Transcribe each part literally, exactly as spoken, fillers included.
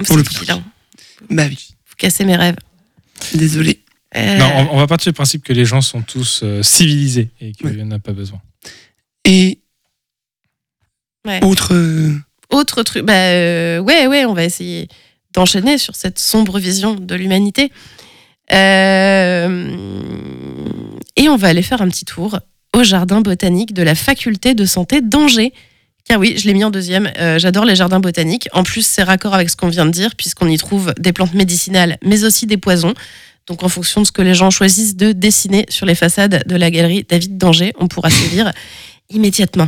Pour le vilain. Bah oui. Vous cassez mes rêves. Désolé. Euh... Non, on, on va partir du principe que les gens sont tous euh, civilisés et qu'il n'y en a pas besoin. Et ouais. autre... Euh... Autre truc, bah euh, ouais, ouais, on va essayer d'enchaîner sur cette sombre vision de l'humanité. Euh, et on va aller faire un petit tour au jardin botanique de la faculté de santé d'Angers. Car oui, je l'ai mis en deuxième. Euh, j'adore les jardins botaniques. En plus, c'est raccord avec ce qu'on vient de dire, puisqu'on y trouve des plantes médicinales, mais aussi des poisons. Donc, en fonction de ce que les gens choisissent de dessiner sur les façades de la galerie David d'Angers, on pourra se lire immédiatement.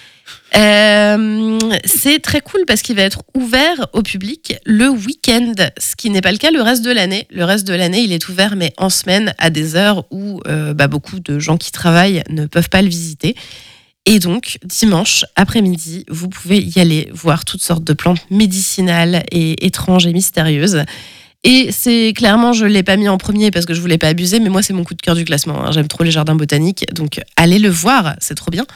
Euh, c'est très cool parce qu'il va être ouvert au public le week-end, ce qui n'est pas le cas le reste de l'année. Le reste de l'année, il est ouvert, mais en semaine, à des heures où euh, bah, beaucoup de gens qui travaillent ne peuvent pas le visiter. Et donc, dimanche après-midi, vous pouvez y aller voir toutes sortes de plantes médicinales et étranges et mystérieuses. Et c'est clairement, je ne l'ai pas mis en premier parce que je ne voulais pas abuser, mais moi, c'est mon coup de cœur du classement. Hein. J'aime trop les jardins botaniques, donc allez le voir, c'est trop bien.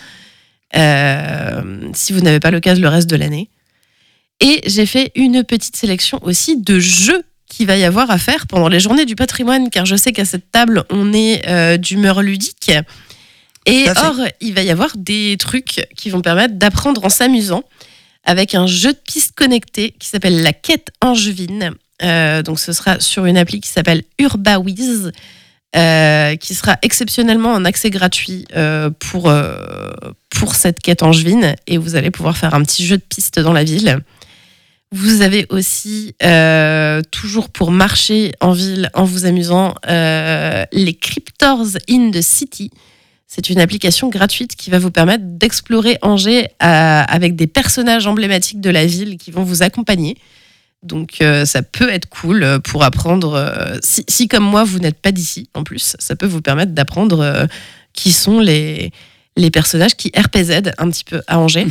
Euh, si vous n'avez pas l'occasion le reste de l'année. Et j'ai fait une petite sélection aussi de jeux qu'il va y avoir à faire pendant les journées du patrimoine, car je sais qu'à cette table, on est euh, d'humeur ludique. Et or, il va y avoir des trucs qui vont permettre d'apprendre en s'amusant avec un jeu de piste connecté qui s'appelle la quête angevine. Euh, donc, ce sera sur une appli qui s'appelle UrbaWiz. Euh, qui sera exceptionnellement en accès gratuit euh, pour, euh, pour cette quête angevine, et vous allez pouvoir faire un petit jeu de piste dans la ville. Vous avez aussi, euh, toujours pour marcher en ville en vous amusant, euh, les Cryptors in the City. C'est une application gratuite qui va vous permettre d'explorer Angers euh, avec des personnages emblématiques de la ville qui vont vous accompagner. Donc euh, ça peut être cool pour apprendre, euh, si, si comme moi vous n'êtes pas d'ici en plus, ça peut vous permettre d'apprendre euh, qui sont les, les personnages qui R P Z un petit peu à Angers.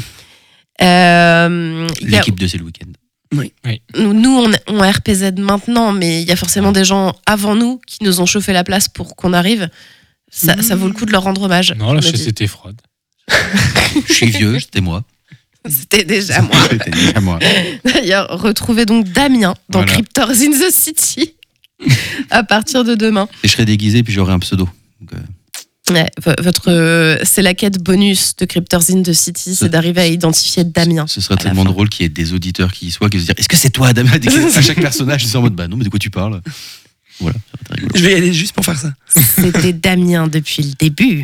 Euh, L'équipe a... de C'est le week-end. Oui. Oui. Nous on, on R P Z maintenant, mais il y a forcément des gens avant nous qui nous ont chauffé la place pour qu'on arrive. Ça, mmh. ça vaut le coup de leur rendre hommage. Non, là c'était Fraude. Je suis vieux, c'était moi. C'était déjà moi. C'était déjà moi. D'ailleurs, retrouvez donc Damien dans voilà. Cryptors in the City à partir de demain. Et je serai déguisé puis j'aurai un pseudo. Donc, euh... ouais, votre, euh, c'est la quête bonus de Cryptors in the City, c'est d'arriver à identifier Damien. Ce serait tellement drôle qu'il y ait des auditeurs qui y soient, qui se disent est-ce que c'est toi Damien? À chaque personnage, ils sont en mode bah non, mais de quoi tu parles? Voilà, ça va être rigolo. Je vais y aller juste pour faire ça. C'était Damien depuis le début.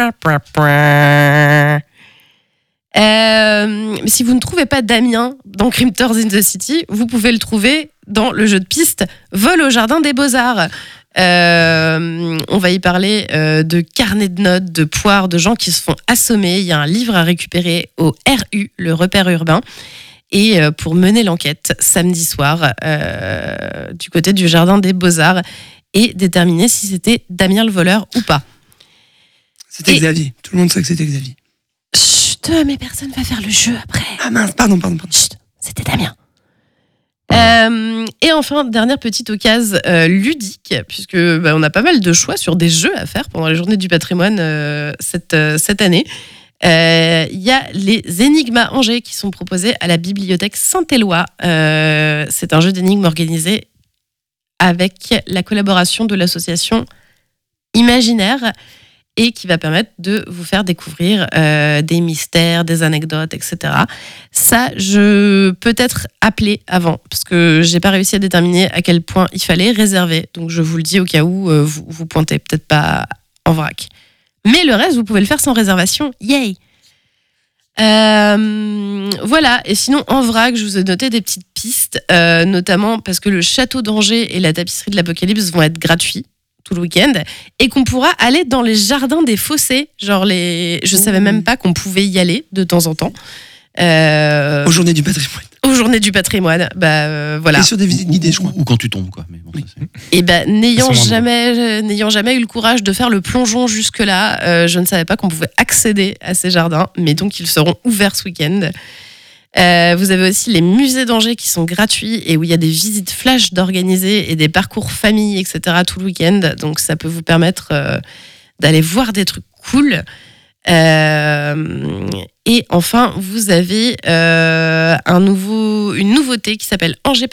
Euh, si vous ne trouvez pas Damien dans Cryptors in the City, vous pouvez le trouver dans le jeu de piste Vol au Jardin des Beaux-Arts. Euh, on va y parler euh, de carnets de notes, de poires, de gens qui se font assommer. Il y a un livre à récupérer au R U, le repère urbain. Et euh, pour mener l'enquête, samedi soir, euh, du côté du Jardin des Beaux-Arts, et déterminer si c'était Damien le voleur ou pas. C'était et... Xavier. Tout le monde sait que c'était Xavier. Chut, mais personne va faire le jeu après. Ah mince, pardon, pardon, pardon. Chut, c'était Damien. Euh, et enfin, dernière petite occasion euh, ludique, puisque bah, on a pas mal de choix sur des jeux à faire pendant les journées du patrimoine euh, cette, euh, cette année. Il euh, y a les Énigmes Angers qui sont proposés à la bibliothèque Saint-Éloi. Euh, c'est un jeu d'énigmes organisé avec la collaboration de l'association Imaginaire et qui va permettre de vous faire découvrir euh, des mystères, des anecdotes, et cetera. Ça, je peux être appelé avant, parce que j'ai pas réussi à déterminer à quel point il fallait réserver. Donc je vous le dis au cas où euh, vous, vous pointez peut-être pas en vrac. Mais le reste, vous pouvez le faire sans réservation. Yay! Euh, voilà, et sinon en vrac, je vous ai noté des petites pistes, euh, notamment parce que le château d'Angers et la tapisserie de l'Apocalypse vont être gratuits tout le week-end, et qu'on pourra aller dans les jardins des fossés. Genre les, je savais même pas qu'on pouvait y aller de temps en temps. Euh... Aux journées du patrimoine. Aux journées du patrimoine, bah euh, voilà. Et sur des visites guidées, je crois. Ou quand tu tombes, quoi. Mais bon, oui. ça, c'est... Et ben bah, n'ayant jamais, euh, n'ayant jamais eu le courage de faire le plongeon jusque là, euh, je ne savais pas qu'on pouvait accéder à ces jardins, mais donc ils seront ouverts ce week-end. Euh, vous avez aussi les musées d'Angers qui sont gratuits et où il y a des visites flash d'organiser et des parcours famille, et cetera tout le week-end. Donc ça peut vous permettre euh, d'aller voir des trucs cool. Euh, et enfin, vous avez euh, un nouveau, une nouveauté qui s'appelle Angers